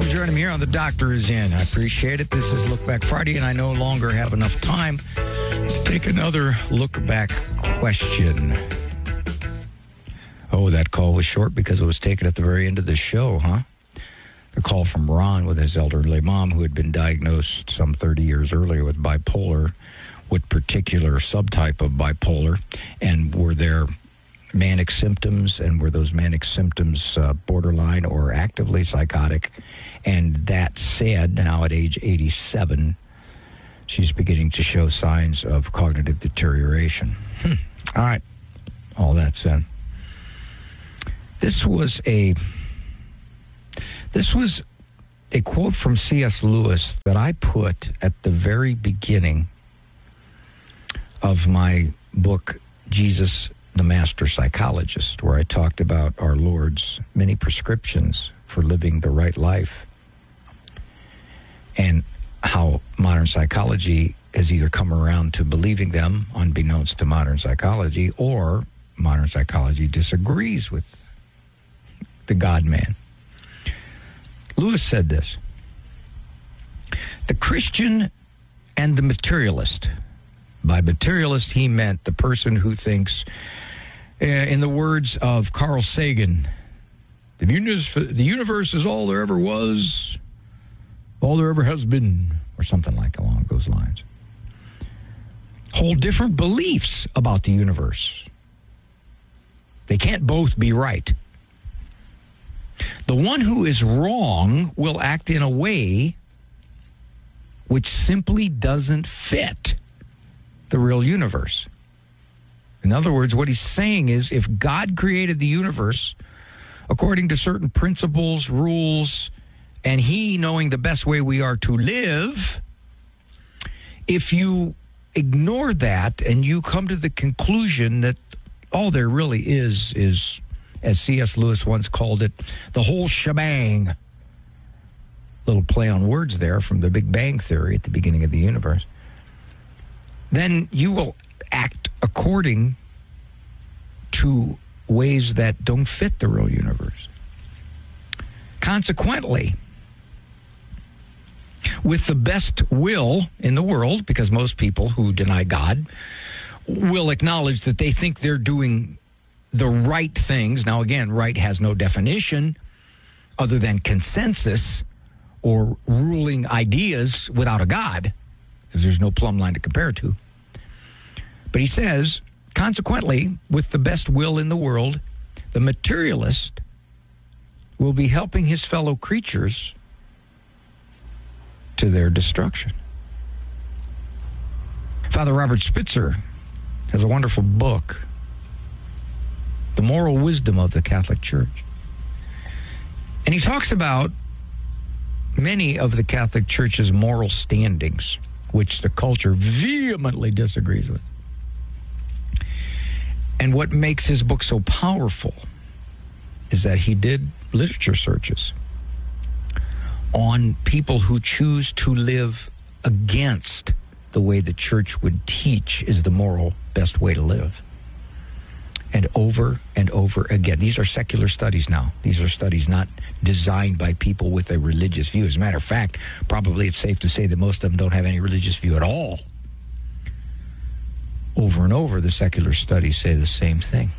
you for joining me here on The Doctor Is In. I appreciate it. This is Look Back Friday, and I no longer have enough time to take another look back question. Oh, that call was short because it was taken at the very end of the show, huh? The call from Ron with his elderly mom who had been diagnosed some 30 years earlier with bipolar, what particular subtype of bipolar, and were there manic symptoms, and were those manic symptoms borderline or actively psychotic? And that said, now at age 87, she's beginning to show signs of cognitive deterioration. All right, all that said, this was a quote from C.S. Lewis that I put at the very beginning of my book, Jesus, the Master Psychologist, where I talked about our Lord's many prescriptions for living the right life and how modern psychology has either come around to believing them unbeknownst to modern psychology, or modern psychology disagrees with the God-man. Lewis said this: the Christian and the materialist. By materialist, he meant the person who thinks, in the words of Carl Sagan, the universe is all there ever was, all there ever has been, or something like along those lines. Hold different beliefs about the universe. They can't both be right. The one who is wrong will act in a way which simply doesn't fit the real universe. In other words, what he's saying is, if God created the universe according to certain principles, rules, and he knowing the best way we are to live, if you ignore that and you come to the conclusion that all there really is, as C.S. Lewis once called it, the whole shebang, little play on words there from the Big Bang Theory at the beginning of the universe, then you will act according to ways that don't fit the real universe. Consequently, with the best will in the world, because most people who deny God will acknowledge that they think they're doing the right things. Now, again, right has no definition other than consensus or ruling ideas without a God, because there's no plumb line to compare to. But he says, consequently, with the best will in the world, the materialist will be helping his fellow creatures to their destruction. Father Robert Spitzer has a wonderful book, The Moral Wisdom of the Catholic Church. And he talks about many of the Catholic Church's moral standings, which the culture vehemently disagrees with. And what makes his book so powerful is that he did literature searches on people who choose to live against the way the church would teach is the moral best way to live. And over again. These are secular studies now. These are studies not designed by people with a religious view. As a matter of fact, probably it's safe to say that most of them don't have any religious view at all. Over and over, the secular studies say the same thing.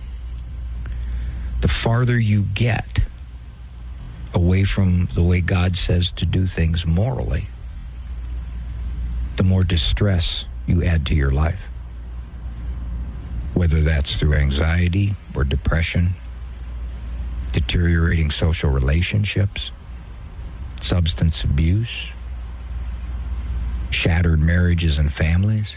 The farther you get away from the way God says to do things morally, the more distress you add to your life. Whether that's through anxiety or depression, deteriorating social relationships, substance abuse, shattered marriages and families,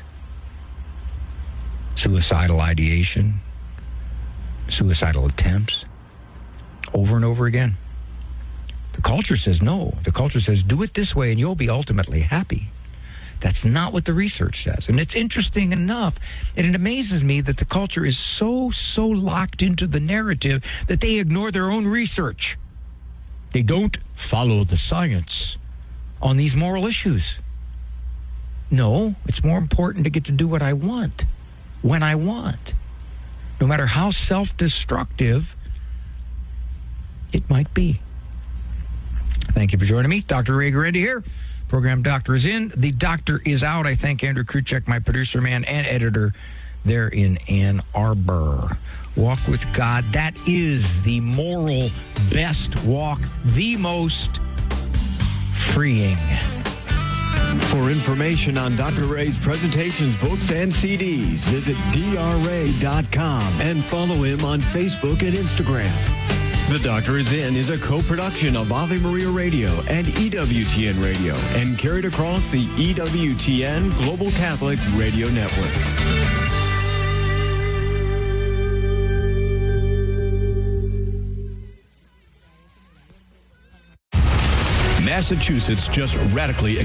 suicidal ideation, suicidal attempts, over and over again. The culture says no. The culture says, do it this way and you'll be ultimately happy. That's not what the research says. And it's interesting enough, and it amazes me that the culture is so locked into the narrative that they ignore their own research. They don't follow the science on these moral issues. No, it's more important to get to do what I want, when I want, no matter how self-destructive it might be. Thank you for joining me. Dr. Ray Guarendi here. Program Doctor is in. The Doctor is out. I thank Andrew Kruchek, my producer man and editor there in Ann Arbor. Walk with God. That is the moral best walk, the most freeing. For information on Dr. Ray's presentations, books, and CDs, visit drray.com and follow him on Facebook and Instagram. The Doctor is In is a co-production of Ave Maria Radio and EWTN Radio and carried across the EWTN Global Catholic Radio Network. Massachusetts just radically